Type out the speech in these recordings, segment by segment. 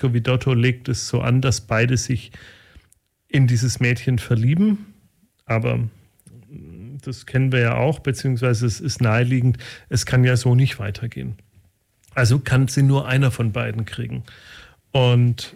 Francesco Vidotto legt es so an, dass beide sich in dieses Mädchen verlieben, aber das kennen wir ja auch, beziehungsweise es ist naheliegend, es kann ja so nicht weitergehen. Also kann sie nur einer von beiden kriegen. Und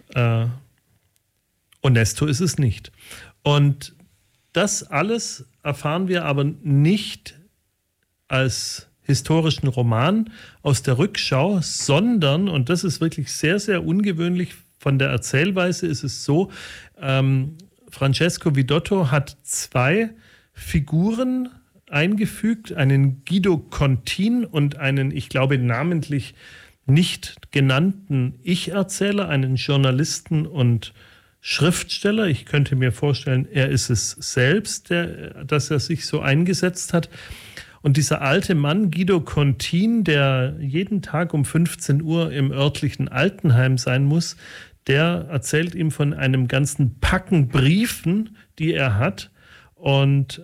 Onesto ist es nicht. Und das alles erfahren wir aber nicht als historischen Roman aus der Rückschau, sondern, und das ist wirklich sehr, sehr ungewöhnlich, von der Erzählweise ist es so, Francesco Vidotto hat zwei Figuren eingefügt, einen Guido Contin und einen, ich glaube, namentlich nicht genannten Ich-Erzähler, einen Journalisten und Schriftsteller. Ich könnte mir vorstellen, er ist es selbst, dass er sich so eingesetzt hat. Und dieser alte Mann, Guido Contin, der jeden Tag um 15 Uhr im örtlichen Altenheim sein muss, der erzählt ihm von einem ganzen Packen Briefen, die er hat. Und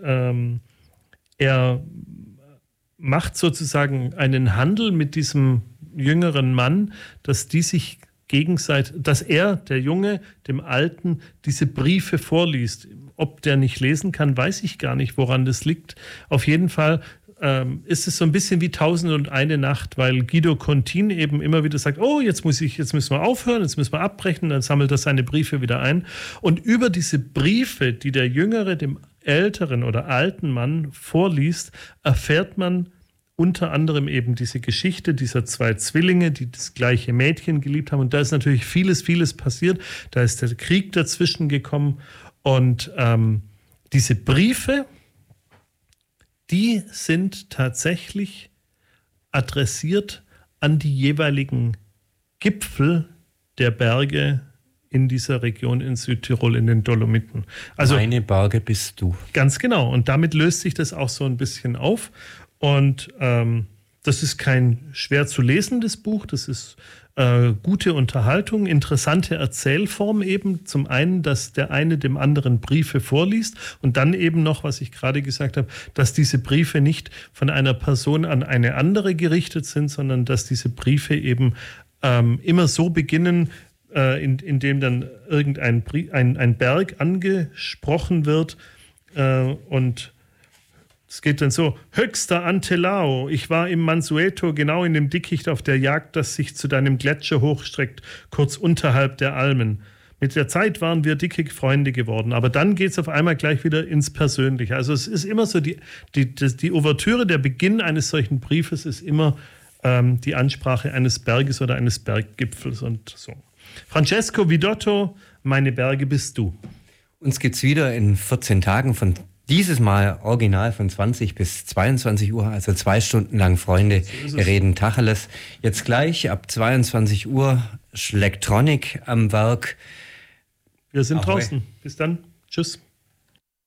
er macht sozusagen einen Handel mit diesem jüngeren Mann, dass die sich gegenseitig, dass er, der Junge, dem Alten, diese Briefe vorliest. Ob der nicht lesen kann, weiß ich gar nicht, woran das liegt. Auf jeden Fall ist es so ein bisschen wie 1001 Nacht, weil Guido Contin eben immer wieder sagt, oh, jetzt müssen wir aufhören, jetzt müssen wir abbrechen, dann sammelt er seine Briefe wieder ein. Und über diese Briefe, die der Jüngere dem älteren oder alten Mann vorliest, erfährt man unter anderem eben diese Geschichte dieser zwei Zwillinge, die das gleiche Mädchen geliebt haben. Und da ist natürlich vieles passiert. Da ist der Krieg dazwischen gekommen. Und diese Briefe, die sind tatsächlich adressiert an die jeweiligen Gipfel der Berge in dieser Region in Südtirol, in den Dolomiten. Also, meine Berge bist du. Ganz genau. Und damit löst sich das auch so ein bisschen auf. Und das ist kein schwer zu lesendes Buch. Das ist gute Unterhaltung, interessante Erzählform eben. Zum einen, dass der eine dem anderen Briefe vorliest und dann eben noch, was ich gerade gesagt habe, dass diese Briefe nicht von einer Person an eine andere gerichtet sind, sondern dass diese Briefe eben immer so beginnen, indem dann irgendein ein Berg angesprochen wird und es geht dann so: Höchster Antelao, ich war im Mansueto genau in dem Dickicht auf der Jagd, das sich zu deinem Gletscher hochstreckt, kurz unterhalb der Almen. Mit der Zeit waren wir dicke Freunde geworden, aber dann geht es auf einmal gleich wieder ins Persönliche. Also es ist immer so, die Ouvertüre, der Beginn eines solchen Briefes ist immer die Ansprache eines Berges oder eines Berggipfels und so. Francesco Vidotto, meine Berge bist du. Uns geht's wieder in 14 Tagen von dieses Mal original von 20 bis 22 Uhr, also 2 Stunden lang, Freunde, wir reden Tacheles. Jetzt gleich ab 22 Uhr Schlektronik am Werk. Wir sind draußen. Bis dann. Tschüss.